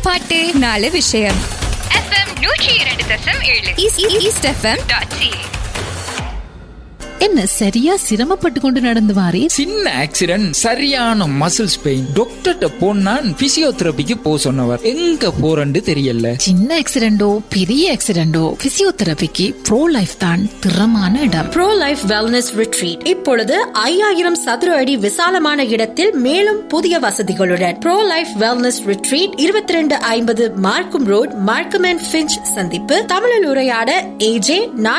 பாட்டு நாலு விஷயம். FM 102.7 east FM.ca. என்ன சரியா சிரமப்பட்டு கொண்டு நடந்து வாரே? சின்ன ஆக்சிடென்ட், சரியான மசில்ஸ் பெயின். டாக்டர்கிட்ட போனா பிசியோதெரபிக்கு போ சொன்னவர். எங்க போறன்னு தெரியல. சின்ன ஆக்சிடென்டோ பெரிய ஆக்சிடென்டோ பிசியோதெரபிக்கு ப்ரோ லைஃப் தான் திறமான இடம். ப்ரோ லைஃப் வெல்னஸ் ரிட்ரீட் இப்பொழுது 5000 சதுர அடி விசாலமான இடத்தில் மேலும் புதிய வசதிகளுடன் ப்ரோ லைஃப் வெல்னஸ் ரிட்ரீட் 2250 மார்க்கம் ரோட், மார்க்கம் அண்ட் ஃபிஞ்ச் சந்திப்பு. தமிழில் உரையாட AJ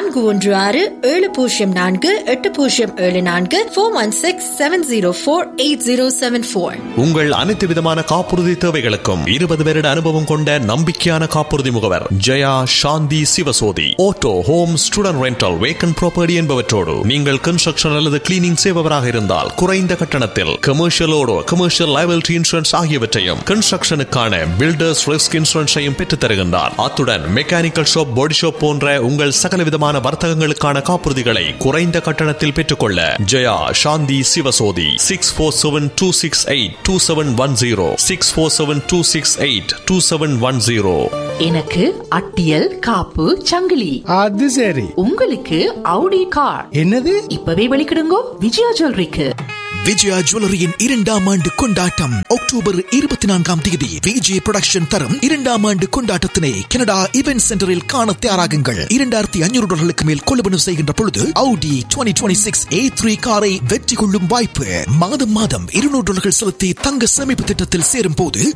416-7074-416-704-8074. உங்கள் அனைத்து விதமான காப்புறுதி தேவைகளுக்கும் 20 வருட அனுபவம் கொண்ட நம்பிக்கையான காப்புறுதி முகவர் ஜெயா சாந்தி Sivasothy. Auto, home, student rental, vacant property என்பவற்றோடு நீங்கள் கன்ஸ்ட்ரக்ஷன் அல்லது கிளீனிங் செய்பவராக இருந்தால் குறைந்த கட்டணத்தில் கமர்ஷியலோடு கமர்ஷியல் லைபிலிட்டி இன்சூரன்ஸ் ஆகியவற்றையும் கன்ஸ்ட்ரக்ஷனுக்கான பில்டர்ஸ் ரிஸ்க் இன்சூரன்ஸையும் பெற்றுத் தருகின்றார். அத்துடன் மெக்கானிக்கல் ஷாப், பாடி ஷாப் போன்ற உங்கள் சகல விதமான வர்த்தகங்களுக்கான காப்புறுதிகளை குறைந்த கட்டணத்தில் பெற்றுக்கொள்ள ஜெயா சாந்தி சிவசோதி 6472682710 6472682710. எனக்கு அட்டியல் காப்பு சங்கிலி. அது சரி. உங்களுக்கு அவுடி கார். என்னது? இப்பவே வெளிக்கிடுங்கோ விஜயா ஜுவல்லரிக்கு. விஜயா ஜுவல்லரியின் 2ஆம் ஆண்டு கொண்டாட்டம் அக்டோபர் 24ஆம் தேதி விஜய் புரொடக்ஷன் தரும் 2ஆம் ஆண்டு கொண்டாட்டத்தினை கனடா இவென்ட் சென்டரில் காண தயாராகுங்கள். $2500 மேல் கொள்வனவு செய்கின்ற பொழுது Audi 2026 A3 காரை வெற்றி கொள்ளும் வாய்ப்பு. மாதம் $200 செலுத்தி தங்க சேமிப்பு திட்டத்தில் சேரும் போது